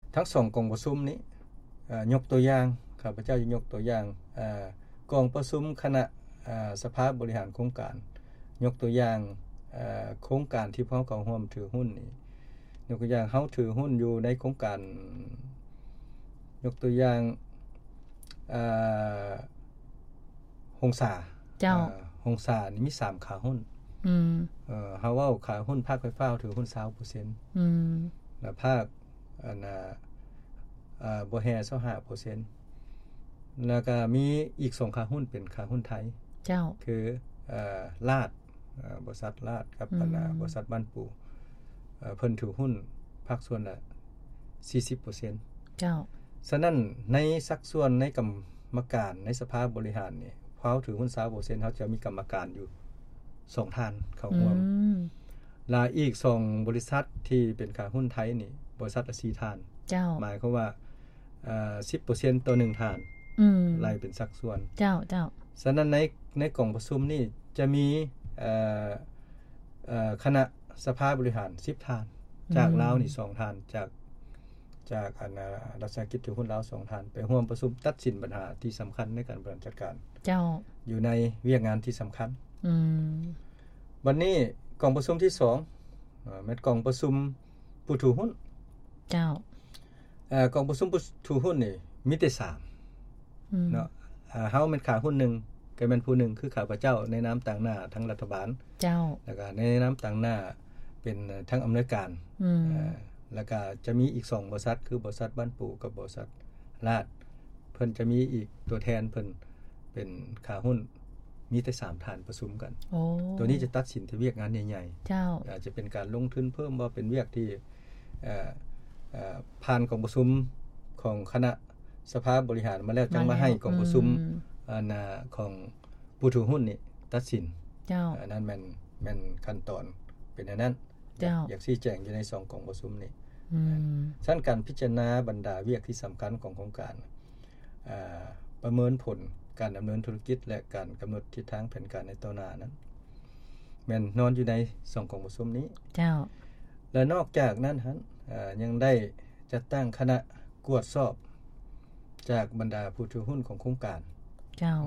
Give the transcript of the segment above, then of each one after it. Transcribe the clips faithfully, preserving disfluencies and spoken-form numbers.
ทั้งสองกองประชุมนี้อ่ายกตัวอย่างข้าพเจ้าจะยกตัวอย่างอ่ากองประชุมคณะอ่าสภาบริหารโครงการยกตัวอย่างอ่าโครงการที่พวกเขาร่วมถือหุ้นนี่ยกตัวอย่างเฮาถือหุ้นอยู่ในโครงการยกตัวอย่างอ่าหงสาเจ้าหงสานี่มีสามขาหุ้นอืมเอ่อเฮาเว้าขาหุ้นภาคไฟฟ้าถือหุ้น ยี่สิบเปอร์เซ็นต์อืมแล้วภาคอันน่ะอ่าบ่แฮ ยี่สิบห้าเปอร์เซ็นต์ แล้วก็มีอีกสองขาหุ้นเป็นขาหุ้นไทยเจ้าคือเอ่อลาดเอ่อบริษัทลาดกับอันน่ะบริษัทบ้านปู่เอ่อเพิ่นถือหุ้นภาคส่วนละ สี่สิบเปอร์เซ็นต์เจ้าฉะนั้นในสักส่วนในกรรมการในสภาบริหารนี่พอเฮาถือหุ้น ยี่สิบเปอร์เซ็นต์ เฮาจะมีกรรมการอยู่สองท่านเข้าร่วมแลาอีกสองบริษัทที่เป็นขาหุ้นไทยนี่บริษัทละสี่ท่านเจ้าหมายความว่าเอ่อ สิบเปอร์เซ็นต์ ต่อหนึ่งท่านอืมไล่เป็นสักส่วนเจ้าเจ้าฉะนั้นในในกล่องประชุมนี่จะมีเอ่อเอ่อคณะสภาบริหารสิบท่านจากลาวนี่สองท่านจากจากอันรัฐวิสาหกิจถือหุ้นลาวสองท่านไปร่วมประชุมตัดสินปัญหาที่สำคัญในการบริหารจัดการเจ้าอยู่ในเวียกงานที่สำคัญอืมวันนี้กล่องประชุมที่สองเอ่อแม่นกล่องประชุมผู้ถือหุ้นเจ้าเอ่อกล่องประชุมผู้ถือหุ้นนี่มีแต่สามอืมเนาะอ่าเฮาเป็นขาหุ้นหนึ่งก็แม่นผู้หนึ่งคือข้าพเจ้าในนามต่างหน้าทั้งรัฐบาลเจ้าแล้วก็ในนามต่างหน้าเป็นทั้งอำนวยการอืมเอ่อแล้วก็จะมีอีกสองบริษัทคือบริษัทบ้านปู่กับบริษัทลาดเพิ่นจะมีอีกตัวแทนเพิ่นเป็นขาหุ้นมีแต่สามท่านประชุมกันโอ้ตัวนี้จะตัดสินที่เวียกงานใหญ่ๆเจ้าอาจจะเป็นการลงทุนเพิ่มบ่เป็นเวียกที่เอ่อเอ่อผ่านกองประชุมของคณะสภาบริหารมาแล้วจังมาให้กองประชุมอันน่ะของผู้ถือหุ้นนี่ตัดสินเจ้าอันนั้นมันมันขั้นตอนเป็นอันนั้นเจ้าอยากชี้แจงอยู่ในสองกองประชุมนี่อืมชั้นการพิจารณาบรรดาเวียกที่สำคัญของโครงการอ่าประเมินผลการดำเนินธุรกิจและการกำหนดทิศทางแผนการในต่อหน้านั้นแม่นนอนอยู่ในสองกองประชุมนี้เจ้าและนอกจากนั้นฮะอ่ายังได้จัดตั้งคณะกวดสอบจากบรรดาผู้ถือหุ้นของโครงการเจ้า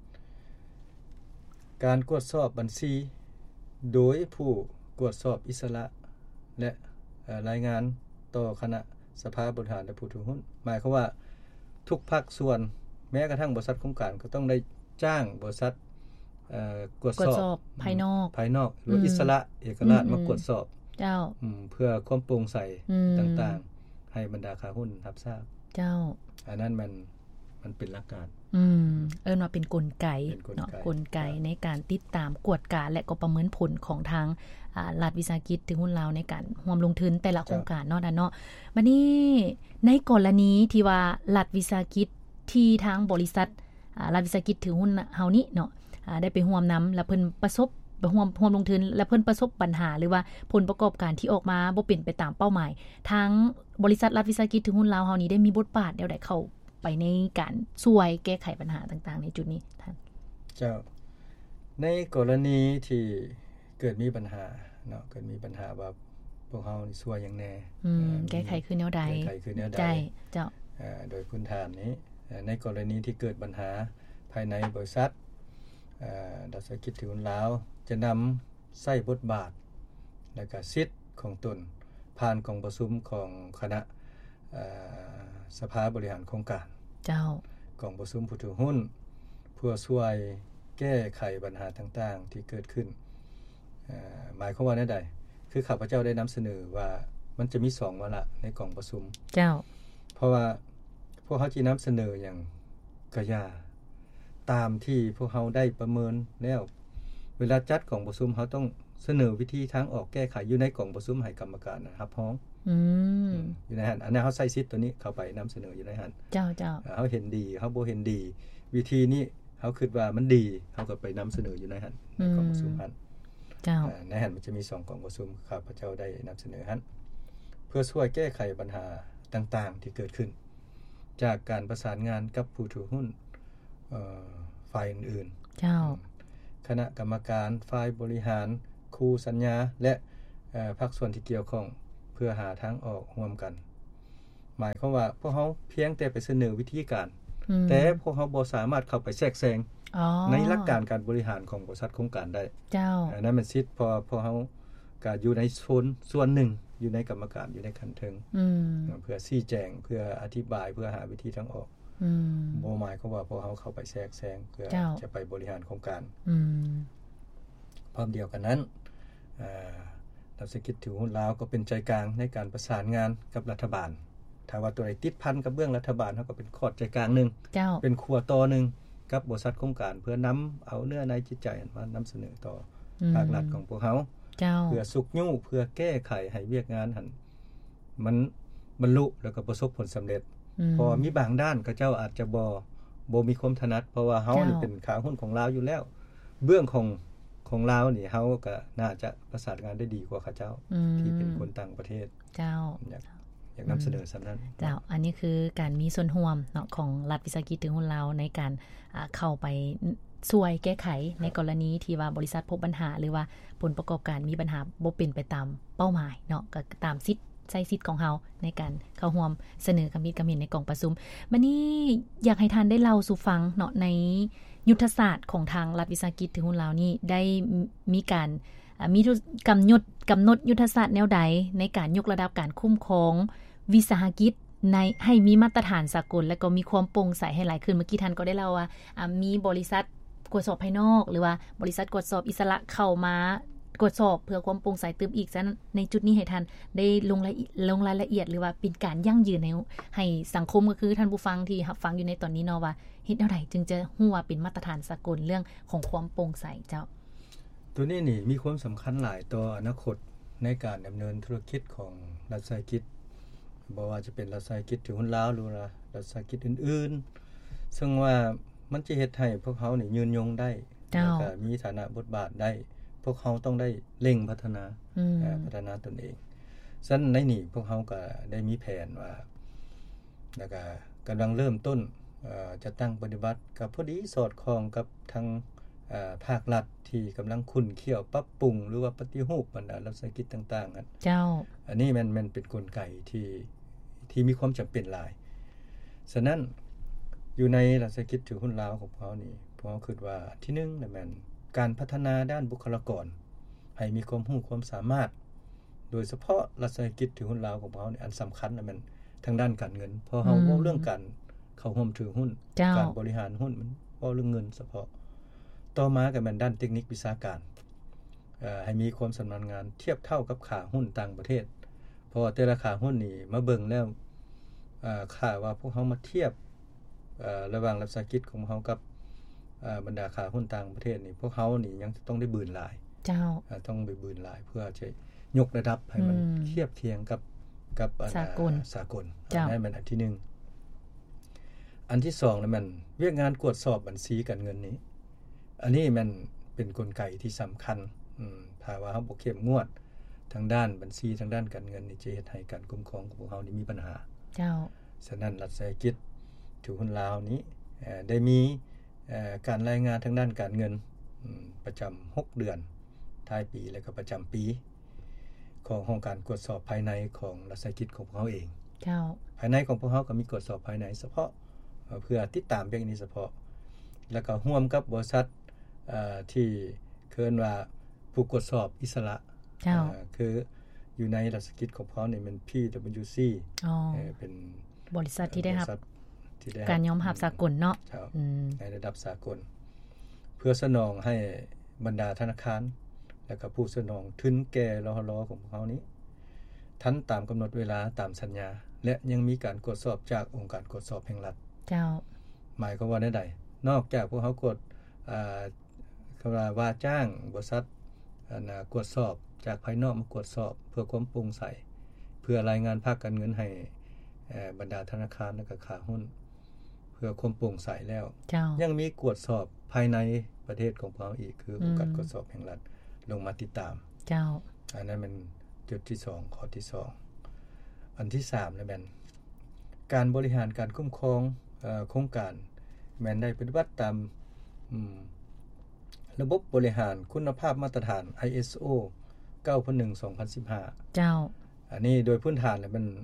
การกวดสอบบัญชีโดยผู้กวดสอบอิสระและรายงานต่อคณะสภาบริหารและผู้ถือหุ้นหมายความว่าทุกภาคส่วนแม้กระทั่งบริษัทโครงการก็ต้องได้จ้างบริษัทเอ่อกวดสอบภายนอกภายนอกหรืออิสระเอกราชมากวดสอบเจ้าอืมเพื่อความโปร่งใสต่างๆให้บรรดาขาหุ้นรับทราบเจ้าอันนั้นมันมันเป็นหลักการอืมเอิ้นว่าเป็นกลไกเนาะกลไกในการติดตามกวดกาและก็ประเมินผลของทางอ่ารัฐวิสาหกิจถึงหุ้นลาวในการร่วมลงทุนแต่ละโครงการเนาะเนาะบัดนี้ในกรณีที่ว่ารัฐวิสาหกิจที่ทางบริษัทอ่ารัฐวิสาหกิจถือหุ้นเฮานี้เนาะอ่าได้ไปร่วมนําแล้วเพิ่นประสบร่วมร่วมลงทุนแล้วเพิ่นประสบปัญหาหรือว่าผลประกอบการที่ออกมาบ่เป็นไปตามเป้าหมายทางบริษัทรัฐวิสาหกิจถือหุ้นลาวเฮานี้ได้มีบทบาทแนวใดเข้าไปในการช่วยแก้ไขปัญหาต่างๆในจุดนี้ท่านเจ้าในกรณีที่เกิดมีปัญหาเนาะเกิดมีปัญหาว่าพวกเฮานี่ช่วยอย่างแน่อืมแก้ไขคือแนวใดแก้ไขคือแนวใดใช่เจ้าเอ่อโดยพื้นฐานนี้ในกรณีที่เกิดปัญหาภายในบริษัทเอ่อรัฐวิสาหกิจถือหุ้นลาวจะนําใช้บทบาทและก็สิทธิ์ของตนผ่านกองประชุมของคณะเอ่อสภาบริหารโครงการเจ้ากองประชุมผู้ถือหุ้นเพื่อช่วยแก้ไขปัญหาต่างๆที่เกิดขึ้นเอ่อหมายความว่าแนวใดคือข้าพเจ้าได้นําเสนอว่ามันจะมีสองวาระในกองประชุมเจ้าเพราะว่าพวกเขาสินําเสนออย่างกะยาตามที่พวกเขาได้ประเมินแล้วเวลาจัดกองประชุมเขาต้องเสนอวิธีทางออกแก้ไขอยู่ในกองประชุมให้กรรมการรับร้องอืมอยู่ในหันอันนั้นเฮาใส่สิทธิ์ตัวนี้เข้าไปนําเสนออยู่ในหันเจ้าๆเฮาเห็นดีเฮาบ่เห็นดีวิธีนี้เฮาคิดว่ามันดีเฮาก็ไปนําเสนออยู่ในหันในกองประชุมหันเจ้าในหันมันจะมีสองกองประชุมข้าพเจ้าได้นําเสนอหันเพื่อช่วยแก้ไขปัญหาต่างๆที่เกิดขึ้นจากการประสานงานกับผู้ถือหุ้นเอ่อฝ่ายอื่นๆเจ้าคณะกรรมการฝ่ายบริหารคู่สัญญาและเอ่อภาคส่วนที่เกี่ยวข้องเพื่อหาทางออกร่วมกันหมายความว่าพวกเฮาเพียงแต่ไปเสนอวิธีการแต่พวกเฮาบ่สามารถเข้าไปแทรกแซงในหลักการการบริหารของบริษัทโครงการได้เจ้าอันนั้นมันสิทธิ์พอพอเฮาก็อยู่ในโซนส่วนหนึ่งอยู่ในกรรมการอยู่ในขั้นถึงอืมเพื่อชี้แจงเพื่ออธิบายเพื่อหาวิธีทางออกอืมบ่หมายความว่าพวกเฮาเข้าไปแทรกแซงเพื่อจะไปบริหารโครงการอืมพร้อมเดียวกันนั้นอ่ารัฐวิสาหกิจถือหุ้นลาวก็เป็นใจกลางในการประสานงานกับรัฐบาลถ้าว่าตัวใดติดพันกับเบื้องรัฐบาลเฮาก็เป็นขอดใจกลางนึงเป็นขั้วต่อนึงกับบริษัทโครงการเพื่อนําเอาเนื้อในจิตใจมานําเสนอต่อภาครัฐของพวกเฮาเพื่อสุกยู่เพื่อแก้ไขให้เวียกงานหั่นมันบรรลุแล้วก็ประสบผลสําเร็จเพราะมีบางด้านเขาเจ้าอาจจะบ่บ่มีความถนัดเพราะว่าเฮานี่เป็นขาหุ้นของลาวอยู่แล้วเบื้องของของลาวนี่เฮาก็น่าจะประสานงานได้ดีกว่าเขาเจ้าที่เป็นคนต่างประเทศเจ้าอยากอยากนําเสนอสํานั้นเจ้าอันนี้คือการมีส่วนร่วมเนาะของรัฐวิสาหกิจถือหุ้นลาวในการอ่าเข้าไปช่วยแก้ไขในกรณีที่ว่าบริษัทพบปัญหาหรือว่าผลประกอบการมีปัญหาบ่เป็นไปตามเป้าหมายเนาะก็ตามสิทธิ์ใช้สิทธิ์ของเฮาในการเข้าร่วมเสนอความคิดความเห็นในกองประชุมบัดนี้อยากให้ท่านได้เล่าสู่ฟังเนาะในยุทธศาสตร์ของทางรัฐวิสาหกิจถือหุ้นลาวนี่ได้มีการมีกำหนดกำหนดยุทธศาสตร์แนวใดในการยกระดับการคุ้มครองวิสาหกิจในให้มีมาตรฐานสากลและก็มีความโปร่งใสให้หลายขึ้นเมื่อกี้ท่านก็ได้เล่าว่ามีบริษัทตรวจสอบภายนอกหรือว่าบริษัทตรวจสอบอิสระเข้ามาตรวจสอบเพื่อความโปร่งใสเติมอีกฉะนั้นในจุดนี้ให้ท่านได้ลงรายลงรายละเอียดหรือว่าเป็นการยั่งยืนให้ให้สังคมก็คือท่านผู้ฟังที่รับฟังอยู่ในตอนนี้เนาะว่าเฮ็ดแนวใดจึงจะฮู้ว่าเป็นมาตรฐานสากลเรื่องของความโปร่งใสเจ้าตัวนี้นี่มีความสําคัญหลายต่ออนาคตในการดําเนินธุรกิจของรัฐวิสาหกิจบ่ว่าจะเป็นรัฐวิสาหกิจถือหุ้นลาวหรือว่ารัฐวิสาหกิจอื่นๆซึ่งว่ามันจะเฮ็ดให้พวกเฮานี่ยืนยงได้แล้วก็มีฐานะบทบาทได้พวกเฮาต้องได้เร่งพัฒนาพัฒนาตนเองฉะนั้นในนี้พวกเฮาก็ได้มีแผนว่าแล้วก็กําลังเริ่มต้นเอ่อจะตั้งปฏิบัติกับพอดีสอดคล้องกับทางเอ่อภาครัฐที่กําลังคุ้นเคี่ยวปรับปรุงหรือว่าปฏิรูปบรรดารัฐวิสาหกิจต่างๆนั้นเจ้าอันนี้มันมันเป็นกลไกที่ที่มีความจําเป็นหลายฉะนั้นอยู่ในรัฐวิสาหกิจถือหุ้นลาวของเขานี่พวกเฮาคิดว่าที่หนึ่งนั่นแม่นการพัฒนาด้านบุคลากรให้มีความรู้ความสามารถโดยเฉพาะรัฐวิสาหกิจถือหุ้นลาวของเขานี่อันสําคัญนั่นแม่นทางด้านการเงินเพราะเฮาเว้าเรื่องการเข้าร่วมถือหุ้นการบริหารหุ้นมันเว้าเรื่องเงินเฉพาะต่อมาก็แม่นด้านเทคนิควิชาการเอ่อให้มีความชำนาญงานเทียบเท่ากับค่าหุ้นต่างประเทศเพราะแต่ละค่าหุ้นนี่มาเบิ่งแล้วเอ่อค่าว่าพวกเฮามาเทียบเอ่อระหว่างรัฐวิสาหกิจของเฮากับเอ่อบรรดาค่าหุ้นต่างประเทศนี่พวกเฮานี่ยังต้องได้บืนหลายเจ้าต้องไปบืนหลายเพื่อจะยกระดับให้มันเทียบเคียงกับกับสากลสากลนั่นเป็นอันที่หนึ่งอันที่สองนั่นมันเวียกงานตรวจสอบบัญชีการเงินนี้อันนี้มันเป็นกลไกที่สําคัญอืมถ้าว่าเฮาบ่เข้มงวดทางด้านบัญชีทางด้านการเงินนี่จะเฮ็ดให้การคุ้มครองของพวกเฮานี่มีปัญหาเจ้าฉะนั้นรัฐวิสาหกิจถือหุ้นลาวนี้เอ่อได้มีเอ่อการรายงานทางด้านการเงินอืมประจําหกเดือนท้ายปีและก็ประจําปีของโครงการตรวจสอบภายในของรัฐวิสาหกิจของพวกเฮาเองเจ้าภายในของพวกเฮาก็มีตรวจสอบภายในเฉพาะเพื่อติดตามเรื่องนี้เฉพาะแล้วก็ร่วมกับบริษัทเอ่อที่เคิ้นว่าผู้ตรวจสอบอิสระเจ้าคืออยู่ในรัฐวิสาหกิจของพวกเฮานี่มัน พี ดับเบิลยู ซีอ๋อเป็นบริษัทที่ได้รับการยอมรับสากลเนาะอืมในระดับสากลเพื่อสนองให้บรรดาธนาคารและก็ผู้สนองทุนแก่รหลของพวกเฮานี้ทันตามกําหนดเวลาตามสัญญาและยังมีการตรวจสอบจากองค์การตรวจสอบแห่งรัฐเจ้าหมายความว่าใดๆนอกจากพวกเฮากดอ่าคําว่าว่าจ้างบริษัทอันน่ะตรวจสอบจากภายนอกมาตรวจสอบเพื่อความโปร่งใสเพื่อรายงานภาคการเงินให้เอ่อบรรดาธนาคารและก็ค่าหุ้นเพื่อความโปร่งใสแล้วยังมีตรวจสอบภายในประเทศของพวกเฮาอีกคือองค์การตรวจสอบแห่งรัฐลงมาติดตามเจ้าอันนั้นมันจุดที่สองข้อที่สองอันที่สามแล้วแม่นการบริหารการคุ้มครองเอ่อโครงการแม่นได้ปฏิบัติตามอืมระบบบริหารคุณภาพมาตรฐาน ไอ เอส โอ เก้าพันหนึ่ง สองพันสิบห้าเจ้าอันนี้โดยพื้นฐานแล้วมันภ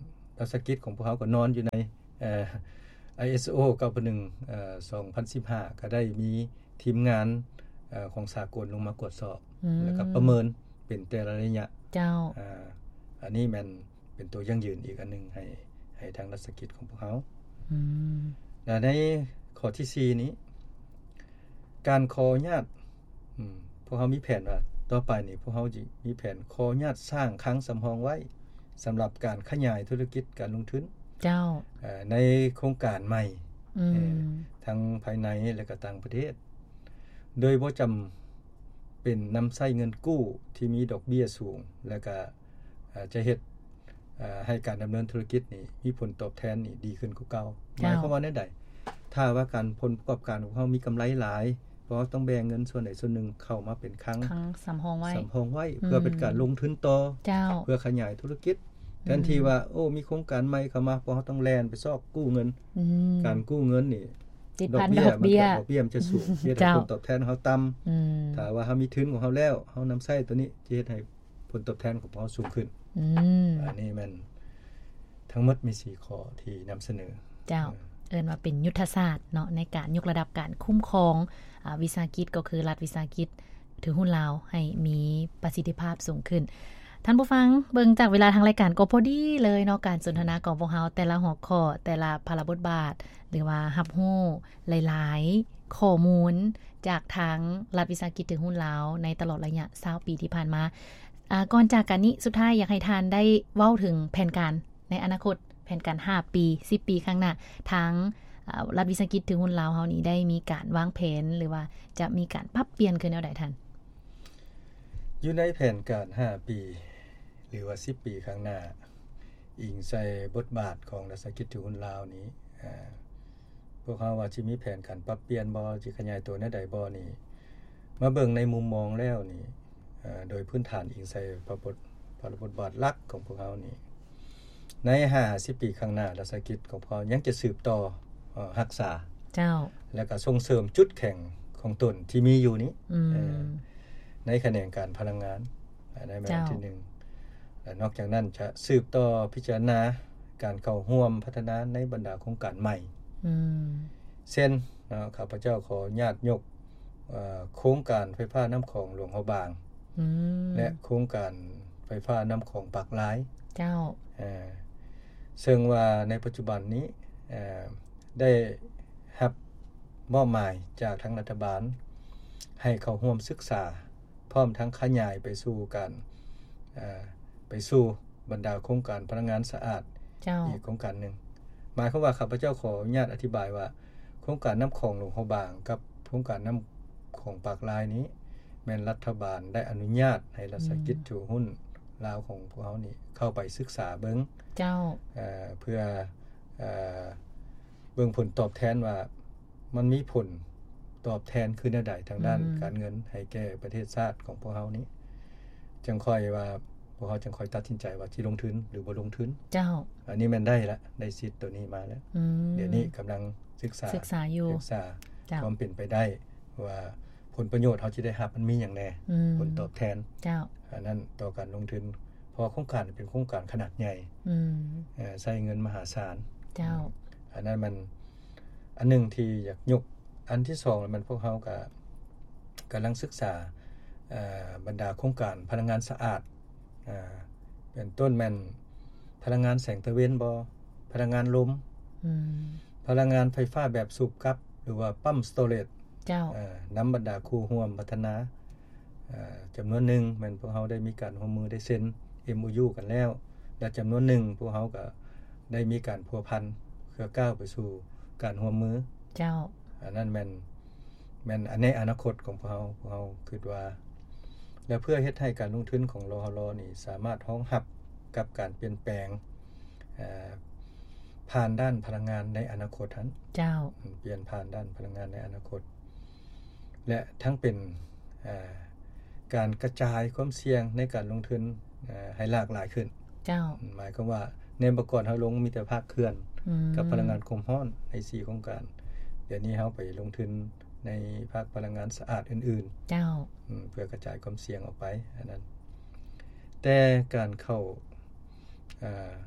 รัฐวิสาหกิจของพวกเขาก็นอนอยู่ในเอ่อ ไอ เอส โอ เก้าพันหนึ่ง เอ่อ สองพันสิบห้า ก็ได้มีทีมงานเอ่อของสากลลงมากวดสอบแล้วก็ประเมินเป็นแต่ละระยะเจ้าอ่าอันนี้มันเป็นตัวยั่งยืนอีกอันนึงให้ให้ทางรัฐวิสาหกิจของพวกเขาอืมและในข้อที่สี่นี้การขออนุญาตอืมพวกเขามีแผนว่าต่อไปนี่พวกเขาสิมีแผนขออนุญาตสร้างคลังสำรองไว้สำหรับการขยายธุรกิจการลงทุนเจ้าเอ่อในโครงการใหม่อืมทั้งภายในและก็ต่างประเทศโดยบ่จําเป็นนําใช้เงินกู้ที่มีดอกเบี้ยสูงและก็จะเฮ็ดให้การดําเนินธุรกิจนี่มีผลตอบแทนนี่ดีขึ้นกว่าเก่าหมายความว่าแนวใดถ้าว่าการผลประกอบการของเฮามีกําไรหลายเพราะต้องแบ่งเงินส่วนใดส่วนหนึ่งเข้ามาเป็นครั้งครั้งสำรองไว้สำรองไว้เพื่อเป็นการลงทุนต่อเพื่อขยายธุรกิจแทนที่ว่าโอ้มีโครงการใหม่เข้ามาเพราะเฮาต้องแล่นไปซอกกู้เงินการกู้เงินนี่ติดพันดอกเบี้ยดอกเบี้ยมันจะสูงเฮ็ดให้ผลตอบแทนของเฮาต่ําถ้าว่าเฮามีทุนของเฮาแล้วเฮานําใช้ตัวนี้จะเฮ็ดให้ผลตอบแทนของเฮาสูงขึ้นอืมอันนี้มันทั้งหมดมีสี่ข้อที่นําเสนอเจ้าเอิ้นว่าเป็นยุทธศาสตร์เนาะในการยกระดับการคุ้มครองอ่าวิสาหกิจก็คือรัฐวิสาหกิจถือหุ้นลาวให้มีประสิทธิภาพสูงขึ้นท่านผู้ฟังเบิ่งจากเวลาทางรายการก็พอดีเลยเนาะการสนทนาของพวกเฮาแต่ละหัวข้อแต่ละภาระบทบาทหรือว่ารับรู้หลายๆข้อมูลจากทางรัฐวิสาหกิจถือหุ้นลาวในตลอดระยะยี่สิบปีที่ผ่านมาอ่าก่อนจากกันนี้สุดท้ายอยากให้ทานได้เว้าถึงแผนการในอนาคตแผนการห้าปีสิบปีข้างหน้าทางรัฐวิสาหกิจถือหุ้นลาวเฮานี้ได้มีการวางแผนหรือว่าจะมีการปรับเปลี่ยนขึ้นแนวใดท่านอยู่ในแผนการห้าปีหรือว่าสิบปีข้างหน้าอิงใส่บทบาทของรัฐวิสาหกิจถือหุ้นลาวนี้อ่าพวกเขาว่าสิมีแผนการปรับเปลี่ยนบ่สิขยายตัวแนวใดบ่นี่มาเบิ่งในมุมมองแล้วนี่เอ่อโดยพื้นฐานอิงใส่พระบทพระบทบาทหลักของพวกเขานี่ในห้าสิบปีข้างหน้ารัฐวิสาหกิจของพวกเขายังจะสืบต่อเอ่อรักษาเจ้าแล้วก็ส่งเสริมจุดแข็งของตนที่มีอยู่นี้เอ่อในแขนงการพลังงานในแม่ที่หนึ่งและนอกจากนั้นจะสืบต่อพิจารณาการเข้าร่วมพัฒนาในบรรดาโครงการใหม่อืมเช่นข้าพเจ้าขออนุญาตยกเอ่อโครงการไฟฟ้าน้ำของหลวงเฮาบางอืมและโครงการไฟฟ้าน้ำของปากหลายเจ้าเอ่อซึ่งว่าในปัจจุบันนี้เอ่อได้รับมอบหมายจากทางรัฐบาลให้เข้าร่วมศึกษาพร้อมทั้งขยายไปสู่การเอ่อไปสู่บรรดาโครงการพลังงานสะอาดอีกโครงการนึงหมายความว่าข้าพเจ้าขออนุญาตอธิบายว่าโครงการน้ำของหลวงเฮาบางกับโครงการน้ำของปากลายนี้แม่นรัฐบาลได้อนุญาตให้รัฐวิสาหกิจถือหุ้นลาวของพวกเฮานี่เข้าไปศึกษาเบิ่งเจ้าเอ่อเพื่อเอ่อเบิ่งผลตอบแทนว่ามันมีผลตอบแทนคือแนวใดทางด้านการเงินให้แก่ประเทศชาติของพวกเฮานี้จังค่อยว่าพวกเฮาจังค่อยตัดสินใจว่าสิลงทุนหรือบ่ลงทุนเจ้าอันนี้มันได้ละได้สิทธิ์ตัวนี้มาแล้วเดี๋ยวนี้กําลังศึกษาศึกษาอยู่ศึกษาความเป็นไปได้ว่าผลประโยชน์เฮาสิได้รับมันมีหยังแน่ผลตอบแทนเจ้าอันนั้นต่อการลงทุนเพราะโครงการเป็นโครงการขนาดใหญ่อืมเอ่อใช้เงินมหาศาลเจ้าอันนั้นมันอันนึงที่อยากยกอันที่สองมันพวกเฮาก็กําลังศึกษาเอ่อบรรดาโครงการพลังงานสะอาดอ่าเป็นต้นแม่นพลังงานแสงตะเวนบ่พลังงานลมอืมพลังงานไฟฟ้าแบบสูบกลับหรือว่าปั๊มสโตเรจเจ้าเอ่อนําบรรดาคู่ร่วมพัฒนาเอ่อจํานวนหนึ่งแม่นพวกเฮาได้มีการร่วมมือได้เซ็น เอ็ม โอ ยู กันแล้วและจํานวนหนึ่งพวกเฮาก็ได้มีการพัวพันเพื่อก้าวไปสู่การร่วมมือเจ้าอันนั้นแม่นแม่นอันในอนาคตของพวกเฮาพวกเฮาคิดว่าและเพื่อเฮ็ดให้การลงทุนของลหลนี่สามารถรองรับกับการเปลี่ยนแปลงเอ่อผ่านด้านพลังงานในอนาคตนั้นเจ้าเปลี่ยนผ่านด้านพลังงานในอนาคตและทั้งเป็นเอ่อการกระจายความเสี่ยงในการลงทุนเอ่อให้หลากหลายขึ้นเจ้าหมายความว่าในเมื่อก่อนเฮาลงมีแต่ภาคเคลื่อนกับพลังงานคงร้อนในสี่โครงการเดี๋ยวนี้เฮาไปลงทุนในภาคพลังงานสะอาดอื่นๆเจ้าเพื่อกระจายความเสี่ยงออกไปอันนั้นแต่การเข้าเอ่อ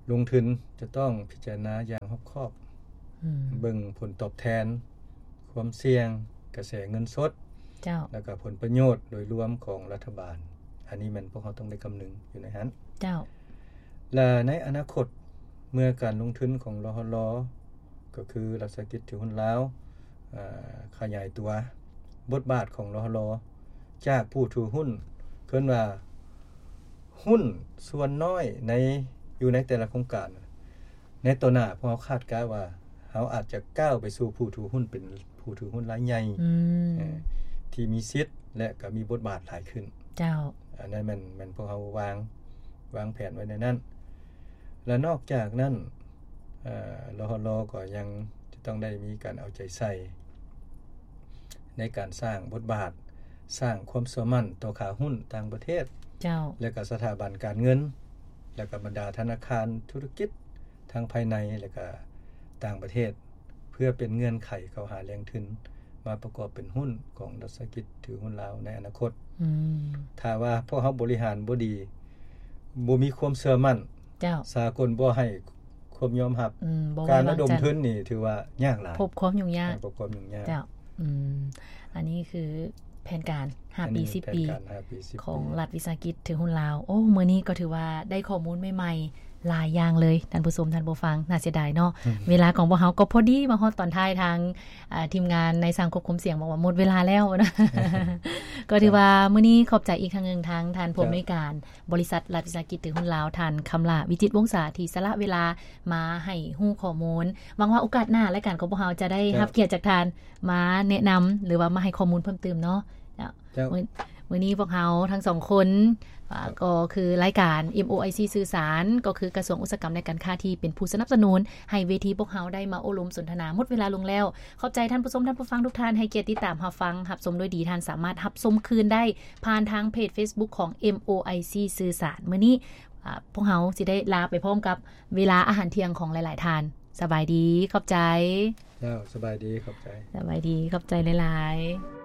ลงทุนจะต้องพิจารณาอย่างรอบคอบเบิ่งผลตอบแทนความเสี่ยงกระแสเงินสดเจ้าแล้วก็ผลประโยชน์โดยรวมของรัฐบาลอันนี้มันพวกเราต้องได้คำนึงอยู่ในนั้นเจ้าและในอนาคตเมื่อการลงทุนของรหล.ก็คือรัฐวิสาหกิจถือหุ้นลาวอ่าขยายตัวบทบาทของรหล.จากผู้ถือหุ้นเคิ้นว่าหุ้นส่วนน้อยในอยู่ในแต่ละโครงการในตัวหน้าพวกเราคาดการณ์ว่าเฮาอาจจะก้าวไปสู่ผู้ถือหุ้นเป็นผู้ถือหุ้นรายใหญ่ที่มีสิทธิ์และก็มีบทบาทหลายขึ้นเจ้าอันนั้นมันมันพวกเราวางวางแผนไว้ในนั้นและนอกจากนั้นเอ่อรหล.ก็ยังจะต้องได้มีการเอาใจใส่ในการสร้างบทบาทสร้างความเชื่อมั่นต่อขาหุ้นต่างประเทศเจ้าและก็สถาบันการเงินและก็บรรดาธนาคารธุรกิจทั้งภายในและก็ต่างประเทศเพื่อเป็นเงื่อนไขเข้าหาแหล่งทุนมาประกอบเป็นหุ้นของรัฐวิสาหกิจถือหุ้นลาวในอนาคตอืมถ้าว่าพวกเฮาบริหารบ่ดีบ่มีความเชื่อมั่นเจ้าสากลบ่ให้ความยอมรับการระดมทุนนี่ถือว่ายากหลายพบความยุ่งยากพบความยุ่งยากเจ้าอืมอันนี้คือแผนการห้าปีสิบปีของรัฐวิสาหกิจถือหุ้นลาวโอ้มื้อนี้ก็ถือว่าได้ข้อมูลใหม่ๆหลายอย่างเลยท่านผู้ชมท่านผู้ฟังน่าเสียดายเนาะเวลาของพวกเฮาก็พอดีมาฮอดตอนท้ายทางอ่าทีมงานในสังควบคุมเสียงบอกว่าหมดเวลาแล้วนะ ก็ถือว่ามื้อนี้ขอบใจอีกครั้งนึงทางท่านผู้อำนวยการบริษัทรัฐวิสาหกิจถือหุ้นลาวท่านคำลาวิจิตรวงศาที่สละเวลามาให้ฮู้ข้อมูลหวังว่าโอกาสหน้ารายการของพวกเฮาจะได้รับเกียรติจากท่านมาแนะนําหรือว่ามาให้ข้อมูลเพิ่มเติมเนาะมื้อนี้พวกเฮาทั้งสองคนก็คือรายการ เอ็ม โอ ไอ ซี สื่อสารก็คือกระทรวงอุตสาหกรรมและการค้าที่เป็นผู้สนับสนุนให้เวทีพวกเฮาได้มาอบรมสนทนาหมดเวลาลงแล้วขอบใจท่านผู้ชมท่านผู้ฟังทุกท่านให้เกียรติติดตามรับฟังรับชมด้วยดีท่านสามารถรับชมคืนได้ผ่านทางเพจ Facebook ของ เอ็ม โอ ไอ ซี สื่อสารมื้อนี้พวกเฮาสิได้ลาไปพร้อมกับเวลาอาหารเที่ยงของหลายๆท่านสบายดีขอบใจเจ้าสบายดีขอบใจสบายดีขอบใจหลายๆ